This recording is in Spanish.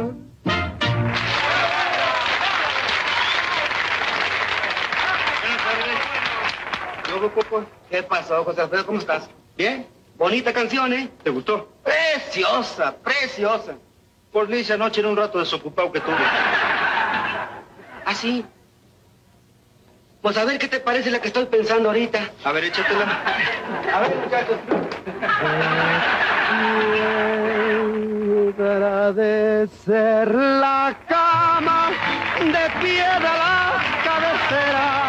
¿Qué pasó, José Alfredo? ¿Cómo estás? ¿Bien? Bonita canción, ¿eh? ¿Te gustó? Preciosa, preciosa. Pues le hice anoche en un rato desocupado que tuve. ¿Ah, sí? Pues a ver qué te parece la que estoy pensando ahorita. A ver, échatela. A ver, muchachos. Agradecer la cama de piedra la cabecera